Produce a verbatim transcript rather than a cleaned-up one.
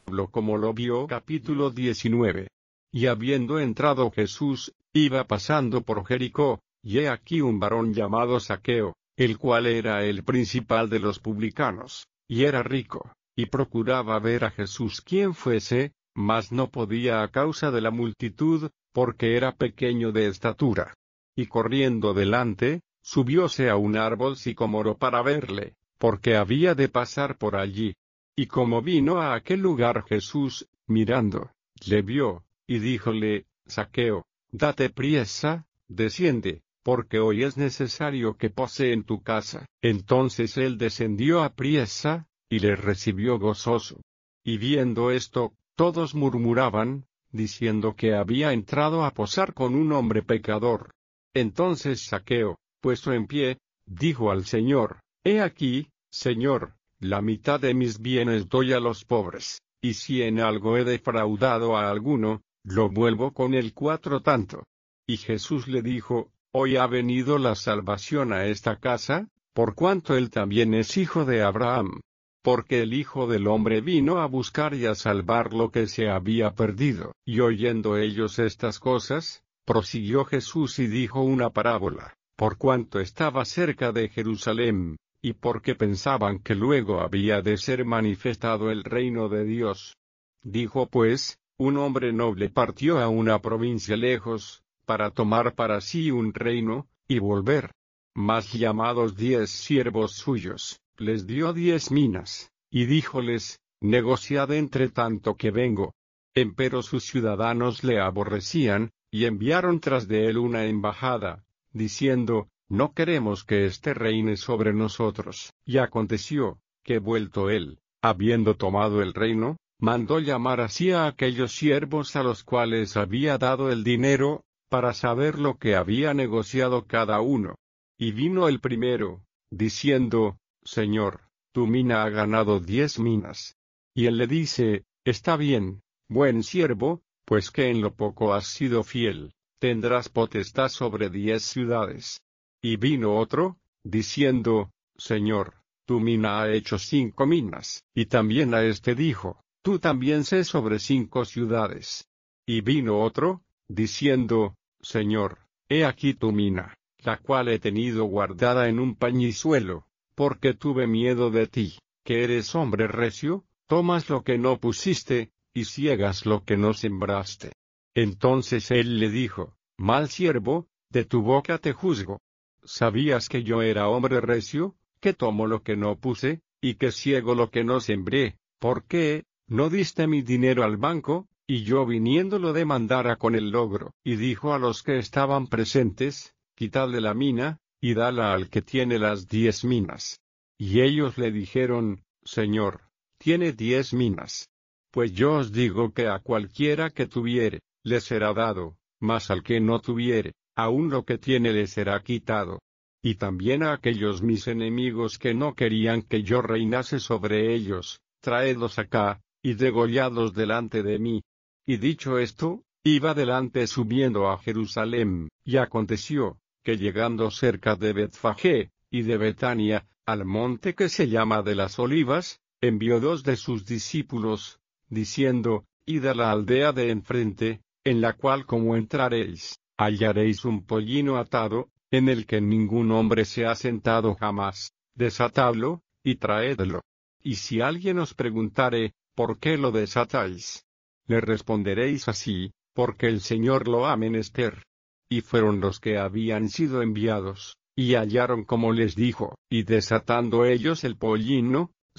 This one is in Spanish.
Lo como lo vio. Capítulo diecinueve. Y habiendo entrado Jesús, iba pasando por Jericó, y he aquí un varón llamado Zaqueo, el cual era el principal de los publicanos, y era rico, y procuraba ver a Jesús quien fuese, mas no podía a causa de la multitud, porque era pequeño de estatura. Y corriendo delante, subióse a un árbol sicómoro para verle, porque había de pasar por allí. Y como vino a aquel lugar Jesús, mirando, le vio, y díjole: Zaqueo, date priesa, desciende, porque hoy es necesario que pose en tu casa. Entonces él descendió a priesa, y le recibió gozoso. Y viendo esto, todos murmuraban, diciendo que había entrado a posar con un hombre pecador. Entonces Zaqueo, puesto en pie, dijo al Señor: He aquí, Señor, la mitad de mis bienes doy a los pobres, y si en algo he defraudado a alguno, lo vuelvo con el cuatro tanto. Y Jesús le dijo: Hoy ha venido la salvación a esta casa, por cuanto él también es hijo de Abraham. Porque el Hijo del Hombre vino a buscar y a salvar lo que se había perdido. Y oyendo ellos estas cosas, prosiguió Jesús y dijo una parábola, por cuanto estaba cerca de Jerusalén, y porque pensaban que luego había de ser manifestado el reino de Dios. Dijo pues: Un hombre noble partió a una provincia lejos, para tomar para sí un reino, y volver. Mas llamados diez siervos suyos, les dio diez minas, y díjoles: Negociad entre tanto que vengo. Empero sus ciudadanos le aborrecían, y enviaron tras de él una embajada, diciendo: No queremos que éste reine sobre nosotros. Y aconteció, que vuelto él, habiendo tomado el reino, mandó llamar así a aquellos siervos a los cuales había dado el dinero, para saber lo que había negociado cada uno. Y vino el primero, diciendo: Señor, tu mina ha ganado diez minas. Y él le dice: Está bien, buen siervo, pues que en lo poco has sido fiel, tendrás potestad sobre diez ciudades. Y vino otro, diciendo: Señor, tu mina ha hecho cinco minas. Y también a este dijo: Tú también sé sobre cinco ciudades. Y vino otro, diciendo: Señor, he aquí tu mina, la cual he tenido guardada en un pañizuelo, porque tuve miedo de ti, que eres hombre recio, tomas lo que no pusiste, y ciegas lo que no sembraste. Entonces él le dijo: Mal siervo, de tu boca te juzgo. ¿Sabías que yo era hombre recio, que tomo lo que no puse, y que ciego lo que no sembré? ¿Por qué no diste mi dinero al banco, y yo viniendo lo demandara con el logro? Y dijo a los que estaban presentes: Quitadle la mina, y dala al que tiene las diez minas. Y ellos le dijeron: Señor, tiene diez minas. Pues yo os digo que a cualquiera que tuviere, le será dado, mas al que no tuviere, aun lo que tiene le será quitado. Y también a aquellos mis enemigos que no querían que yo reinase sobre ellos, traedlos acá, y degolladlos delante de mí. Y dicho esto, iba delante subiendo a Jerusalén, y aconteció, que llegando cerca de Betfagé, y de Betania, al monte que se llama de las Olivas, envió dos de sus discípulos, diciendo: Id a la aldea de enfrente, en la cual como entraréis, hallaréis un pollino atado, en el que ningún hombre se ha sentado jamás. Desatadlo, y traédlo. Y si alguien os preguntare: ¿por qué lo desatáis?, le responderéis así: porque el Señor lo ha menester. Y fueron los que habían sido enviados, y hallaron como les dijo, y desatando ellos el pollino,